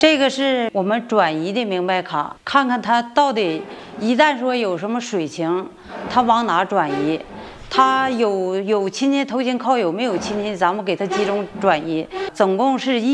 这个是我们转移的明白卡，看看它到底一旦说有什么水情，它往哪转移。它有亲戚头型靠有没有亲戚，咱们给它集中转移。总共是